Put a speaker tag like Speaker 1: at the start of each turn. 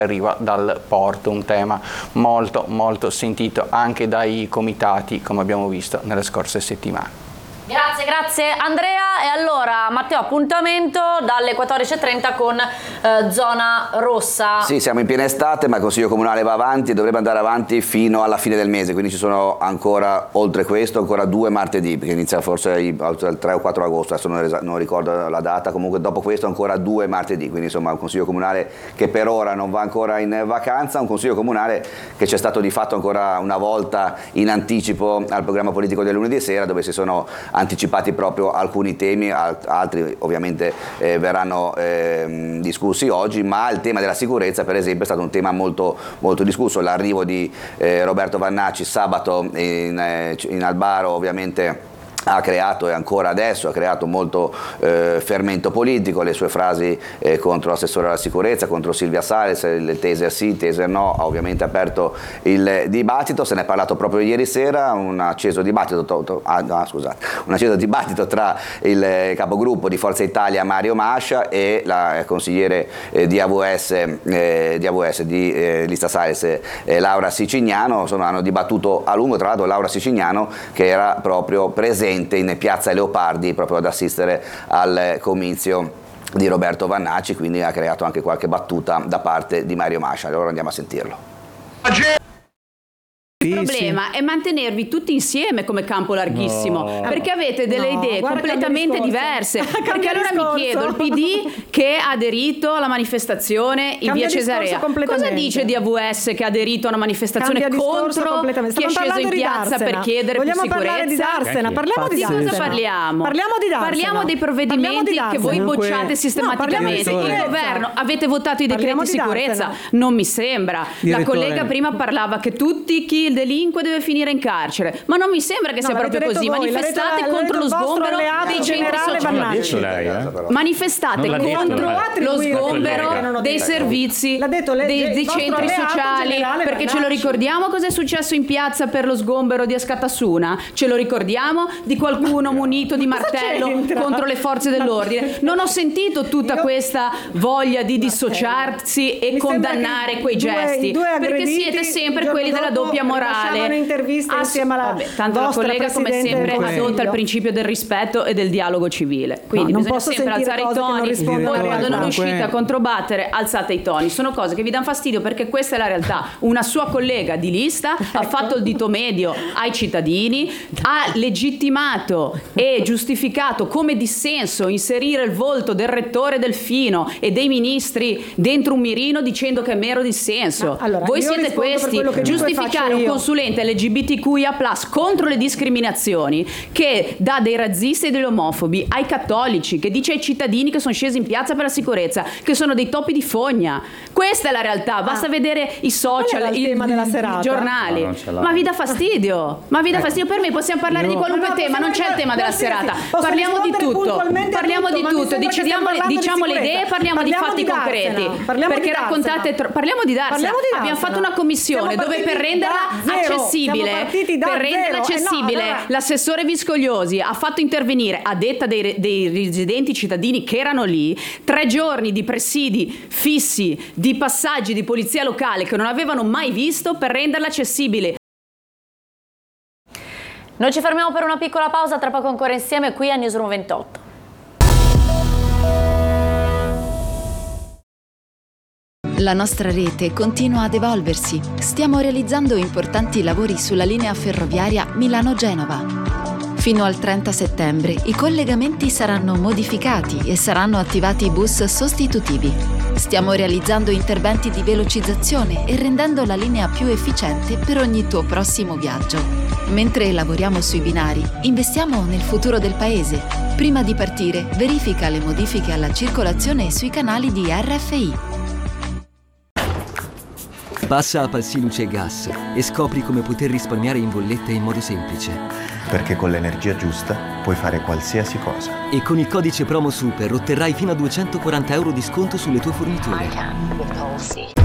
Speaker 1: arriva dal porto, un tema molto molto sentito anche dai comitati, come abbiamo visto nelle scorse settimane.
Speaker 2: Grazie Andrea. E allora Matteo, appuntamento dalle 14:30 con zona rossa.
Speaker 3: Sì, siamo in piena estate, ma il Consiglio Comunale va avanti e dovrebbe andare avanti fino alla fine del mese, quindi ci sono ancora, oltre questo, ancora 2 martedì, perché inizia forse il 3 o 4 agosto, adesso non ricordo la data, comunque dopo questo ancora 2 martedì, quindi insomma un Consiglio Comunale che per ora non va ancora in vacanza, un Consiglio Comunale che c'è stato di fatto ancora una volta in anticipo al programma politico del lunedì sera, dove si sono anticipati proprio alcuni temi, altri ovviamente verranno discussi oggi, ma il tema della sicurezza per esempio è stato un tema molto, molto discusso. L'arrivo di Roberto Vannacci sabato in Albaro ovviamente ha creato, e ancora adesso ha creato molto fermento politico, le sue frasi contro l'assessore alla sicurezza, contro Silvia Sales, il taser sì, taser no, ha ovviamente aperto il dibattito. Se ne è parlato proprio ieri sera, un acceso dibattito tra il capogruppo di Forza Italia Mario Mascia e la consigliere di AVS di Lista Sales Laura Sicignano. Insomma, hanno dibattuto a lungo, tra l'altro Laura Sicignano che era proprio presente in piazza Leopardi proprio ad assistere al comizio di Roberto Vannacci, quindi ha creato anche qualche battuta da parte di Mario Mascia. Allora andiamo a sentirlo.
Speaker 4: Il problema è mantenervi tutti insieme come campo larghissimo, perché avete delle idee completamente diverse. Perché allora mi chiedo, il PD che ha aderito alla manifestazione in via Cesarea, cosa dice di AVS che ha aderito a una manifestazione contro chi è sceso in piazza per chiedere più sicurezza?
Speaker 5: Parliamo di
Speaker 4: cosa parliamo? Parliamo dei provvedimenti che voi bocciate sistematicamente. Il governo, avete votato i decreti sicurezza? Non mi sembra. La collega prima parlava che chi delinque deve finire in carcere, ma non mi sembra che sia proprio così. Manifestate contro lo sgombero dei centri sociali, manifestate contro lo sgombero dei servizi dei centri sociali, perché ce lo ricordiamo cosa è successo in piazza per lo sgombero di Askatasuna? Ce lo ricordiamo di qualcuno munito di martello contro le forze dell'ordine? Non ho sentito tutta questa voglia di dissociarsi e condannare quei gesti, perché siete sempre quelli della doppia morale.
Speaker 5: Un'intervista insieme alla
Speaker 4: tanto la collega come sempre adotta il principio del rispetto e del dialogo civile, quindi bisogna sempre alzare i toni. Poi quando non riuscite a controbattere alzate i toni, sono cose che vi danno fastidio, perché questa è la realtà. Una sua collega di lista ha fatto il dito medio ai cittadini, ha legittimato e giustificato come dissenso inserire il volto del rettore Delfino e dei ministri dentro un mirino dicendo che è mero dissenso. Voi siete questi, giustificare un consulente LGBTQIA+ contro le discriminazioni, che dà dei razzisti e degli omofobi ai cattolici, che dice ai cittadini che sono scesi in piazza per la sicurezza che sono dei topi di fogna. Questa è la realtà, basta vedere i social, i giornali. Ma vi dà fastidio? Per me possiamo parlare di qualunque tema, non c'è il tema della serata. Parliamo di tutto, diciamo le idee, parliamo di fatti concreti. Perché raccontate parliamo di Darsena. Abbiamo fatto una commissione dove per renderla accessibile, l'assessore Viscogliosi ha fatto intervenire, a detta dei residenti cittadini che erano lì, 3 giorni di presidi fissi, di passaggi di polizia locale che non avevano mai visto, per renderla accessibile.
Speaker 2: Noi ci fermiamo per una piccola pausa, tra poco ancora insieme qui a Newsroom 28.
Speaker 6: La nostra rete continua ad evolversi. Stiamo realizzando importanti lavori sulla linea ferroviaria Milano-Genova. Fino al 30 settembre i collegamenti saranno modificati e saranno attivati bus sostitutivi. Stiamo realizzando interventi di velocizzazione e rendendo la linea più efficiente per ogni tuo prossimo viaggio. Mentre lavoriamo sui binari, investiamo nel futuro del paese. Prima di partire, verifica le modifiche alla circolazione sui canali di RFI.
Speaker 7: Passa a Palsi Luce e Gas e scopri come poter risparmiare in bolletta in modo semplice.
Speaker 8: Perché con l'energia giusta puoi fare qualsiasi cosa.
Speaker 7: E con il codice promo SUPER otterrai fino a 240 € di sconto sulle tue forniture.